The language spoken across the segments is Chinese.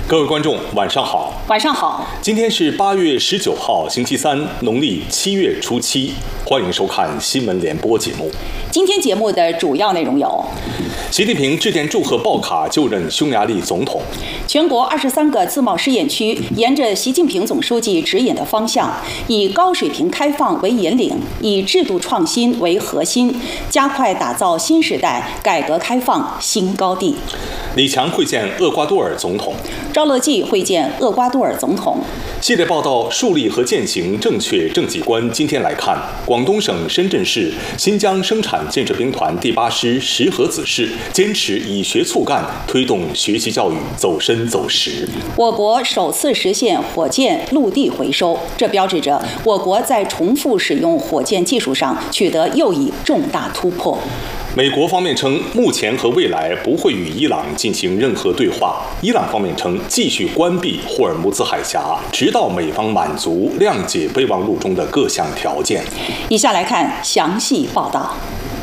各位观众，晚上好。 晚上好。 今天是8月19号，星期三，农历7月初7。欢迎收看新闻联播节目。 今天节目的主要内容有： 习近平致电祝贺鲍卡就任匈牙利总统； 全国23个自贸试验区沿着习近平总书记指引的方向，以高水平开放为引领，以制度创新为核心，加快打造新时代改革开放新高地。 李强会见厄瓜多尔总统， 赵乐际会见厄瓜多尔总统。 系列报道树立和践行正确政绩观。今天来看，广东省深圳市新疆生产建设兵团第8师石河子市坚持以学促干，推动学习教育走深走实。 我国首次实现火箭陆地回收，这标志着我国在重复使用火箭技术上取得又一重大突破。 美国方面称，目前和未来不会与伊朗进行任何对话。伊朗方面称，继续关闭霍尔木兹海峡，直到美方满足谅解备忘录中的各项条件。 以下来看详细报道。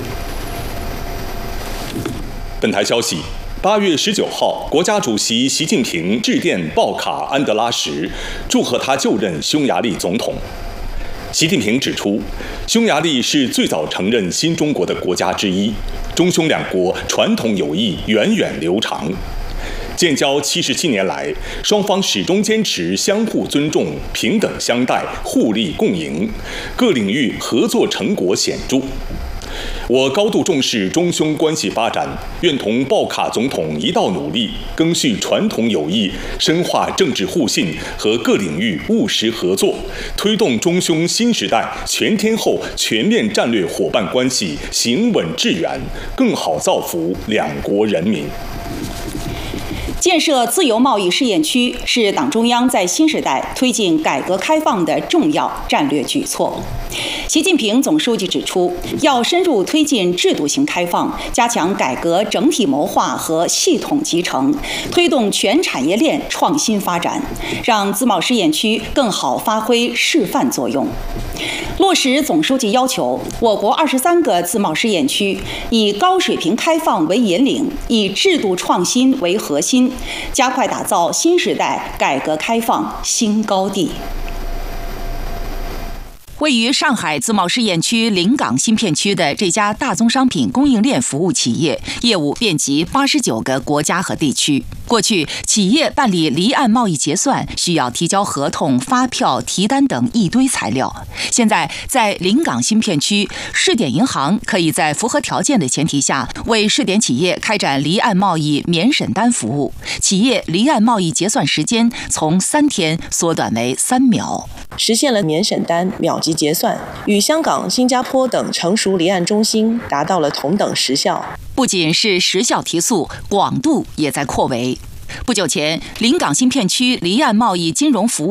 本台消息，8月19号，国家主席习近平致电鲍卡安德拉什，祝贺他就任匈牙利总统。习近平指出，匈牙利是最早承认新中国的国家之一，中匈两国传统友谊源远流长。建交77年来，双方始终坚持相互尊重、平等相待、互利共赢，各领域合作成果显著。我高度重视中匈关系发展，愿同鲍卡总统一道努力，赓续传统友谊，深化政治互信和各领域务实合作，推动中匈新时代全天候全面战略伙伴关系行稳致远，更好造福两国人民。 建设自由贸易试验区是党中央在新时代推进改革开放的重要战略举措。习近平总书记指出，要深入推进制度性开放，加强改革整体谋划和系统集成，推动全产业链创新发展，让自贸试验区更好发挥示范作用。落实总书记要求，我国23个自贸试验区以高水平开放为引领，以制度创新为核心，加快打造新时代改革开放新高地。位于上海自贸试验区临港新片区的这家大宗商品供应链服务企业，业务遍及89个国家和地区。过去，企业办理离岸贸易结算需要提交合同、发票、提单等一堆材料。现在，在临港新片区，试点银行可以在符合条件的前提下，为试点企业开展离岸贸易免审单服务。企业离岸贸易结算时间从3天缩短为3秒， 实现了免审单、秒级结算，与香港、新加坡等成熟离岸中心达到了同等时效。 不仅是时效提速，广度也在扩围。不久前，临港新片区离岸贸易金融服务